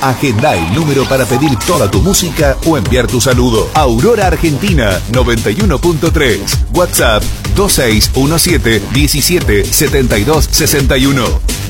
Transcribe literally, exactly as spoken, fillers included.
Agenda el número para pedir toda tu música o enviar tu saludo. Aurora Argentina noventa y uno punto tres. WhatsApp dos seis uno siete, diecisiete, setenta y dos, sesenta y uno.